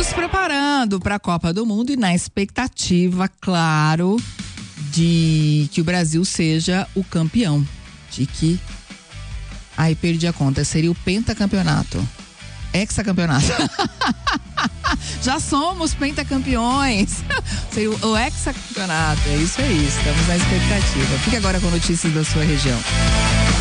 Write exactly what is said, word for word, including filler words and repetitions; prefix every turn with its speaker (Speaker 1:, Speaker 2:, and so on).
Speaker 1: nos preparando para a Copa do Mundo e na expectativa, claro, de que o Brasil seja o campeão. De que. Aí perdi a conta, seria o pentacampeonato. Hexacampeonato. Já somos pentacampeões. Seria o hexacampeonato. É isso aí, estamos na expectativa. Fique agora com notícias da sua região.